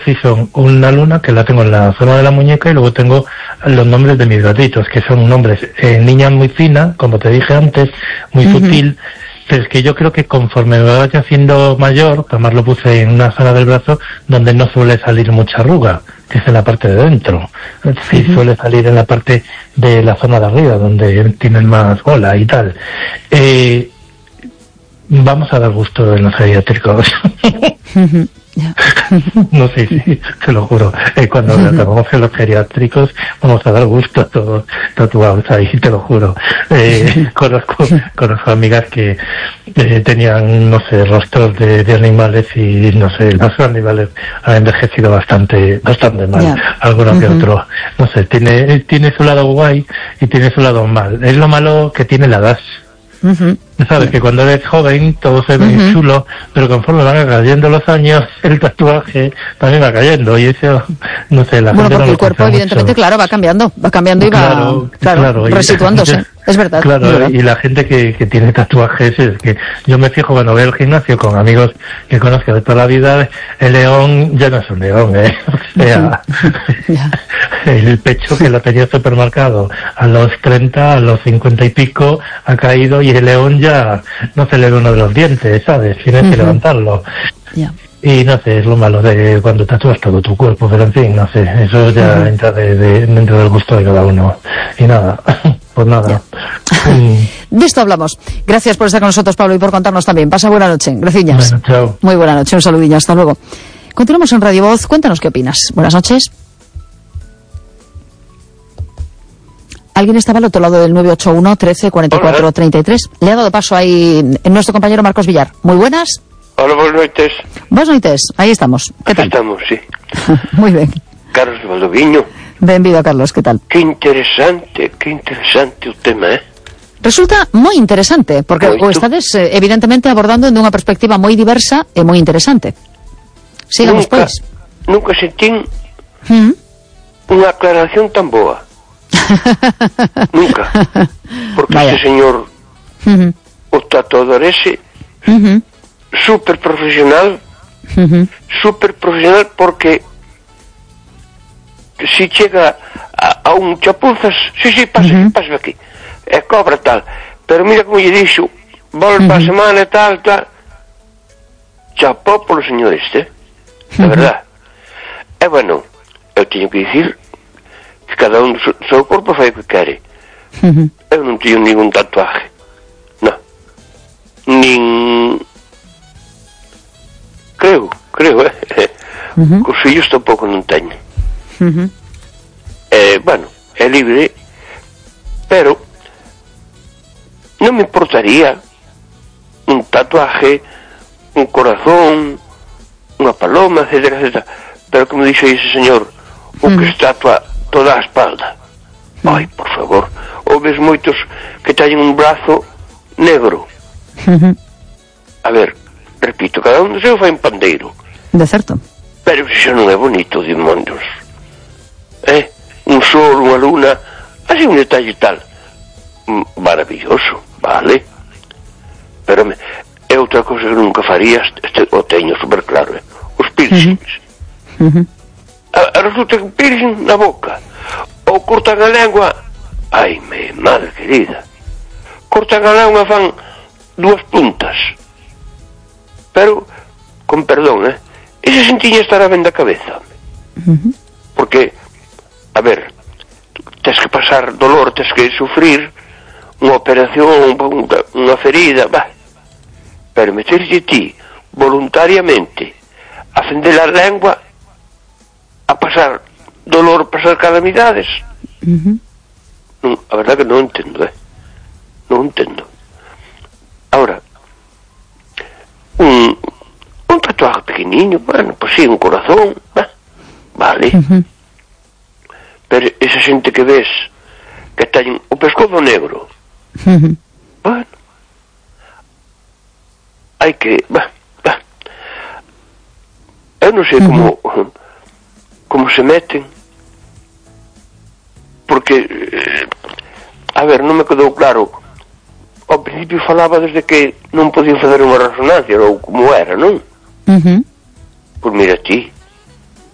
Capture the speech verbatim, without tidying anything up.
sí son una luna que la tengo en la zona de la muñeca y luego tengo los nombres de mis gatitos, que son nombres, eh, niña muy fina, como te dije antes, muy uh-huh. sutil, pero es que yo creo que conforme me vaya haciendo mayor, además lo puse en una zona del brazo donde no suele salir mucha arruga, que es en la parte de dentro. Sí, uh-huh. suele salir en la parte de la zona de arriba, donde tienen más bola y tal. Eh, vamos a dar gusto en los geriátricos. Uh-huh. Yeah. No sé, sí, sí, te lo juro. Eh, cuando uh-huh. acabamos en los geriátricos vamos a dar gusto a todos tatuados ahí, te lo juro. Eh, conozco, conozco amigas que eh, tenían, no sé, rostros de, de animales y, no sé, los animales han envejecido bastante bastante mal, yeah. alguno uh-huh. que otro. No sé, tiene, tiene su lado guay y tiene su lado mal. Es lo malo que tiene la edad. Uh-huh. Sabes que cuando eres joven todo se ve uh-huh. chulo, pero conforme van cayendo los años el tatuaje también va cayendo y eso, no sé, la bueno, gente porque no el cuerpo mucho. Evidentemente, claro, va cambiando, va cambiando y claro, va claro, claro, resituándose, y, es verdad. Claro, es verdad. Y la gente que, que tiene tatuajes, es que yo me fijo cuando voy al gimnasio con amigos que conozco de toda la vida, el león ya no es un león, ¿eh? O sea, yeah. el pecho que lo tenía supermercado a los treinta, a los cincuenta y pico ha caído y el león ya no se le ve uno de los dientes, ¿sabes? Tienes uh-huh. que levantarlo. Yeah. Y no sé, es lo malo de cuando tatúas todo tu cuerpo, pero en fin, no sé, eso ya uh-huh. entra de, de, dentro del gusto de cada uno. Y nada, pues nada. Yeah. De esto hablamos. Gracias por estar con nosotros, Pablo, y por contarnos también. Pasa buena noche. Gracias. Bueno, chao. Muy buena noche, un saludillo, hasta luego. Continuamos en Radio Voz, cuéntanos qué opinas. Buenas noches. ¿Alguien estaba al otro lado del nueve ocho uno, trece, cuarenta y cuatro, treinta y tres? Le ha dado paso ahí nuestro compañero Marcos Villar. Muy buenas. Hola, buenas noches. Buenas noches, ahí estamos. ¿Qué tal? Estamos, sí. Muy bien. Carlos Valdoviño. Benvido, Carlos, ¿qué tal? Que interesante, que interesante o tema, eh? Resulta moi interesante, porque Moito. o estades eh, evidentemente abordando dunha perspectiva moi diversa e moi interesante. Sigamos, nunca, pois. Nunca sentín ¿Mm? unha aclaración tan boa. Nunca. Porque Vaya. Este señor, uh-huh. o tatuador ese, uh-huh. super profesional, uh-huh. super profesional porque si chega a, a un chapuzas, sí, sí, pasa uh-huh. aquí, pasa aquí, e cobra tal, pero mira como lle dixo, volve uh-huh. a semana e tal, tal, chapó polo señor este, uh-huh. a verdad. E bueno, eu teño que dicir que cada un do seu, seu corpo fai o que quere. Uh-huh. Eu non teño ningún tatuaje, non, nin creo, creo, eh, uh-huh. cos fillos tampouco non teño. Uh-huh. Eh, bueno, é libre, pero non me importaría un tatuaje, un corazón, unha paloma, etcétera, etcétera. Pero como dixo ese señor, o que uh-huh. se tatua toda a espalda. Uh-huh. Ai, por favor, ou ves moitos que teñen un brazo negro. Uh-huh. A ver, repito, cada un do seu fai un pandeiro. De certo. Pero iso non é bonito, demonios. Eh, un sol, unha luna, así un detalle tal, maravilloso, vale, pero me, é outra cosa que nunca faría, este, o teño super claro, eh? Os piercings. Uh-huh. Uh-huh. A, a resulta que un piercing na boca, ou cortan a lengua, ai me madre querida, cortan a lengua, fan dúas puntas, pero con perdón, eh, ese sentiña estará ben da cabeza. Uh-huh. Porque a ver, tens que pasar dolor, tens que sufrir unha operación, unha ferida, bah. Pero meterse ti voluntariamente a fender a lengua, a pasar dolor, pasar calamidades, uh-huh. non, a verdad que non entendo, eh? Non entendo. Ahora, un, un tatuaje pequeniño, bueno, pues sí, un corazón, bah, vale. Uh-huh. Pero esa xente que ves que ten o pescozo negro, uh-huh. bueno, hai que, bah, bah. Eu non sei como uh-huh. como se meten, porque eh, a ver, non me quedou claro. Ao principio falaba desde que non podía fazer unha resonancia ou como era, non? Uh-huh. Pois mira ti,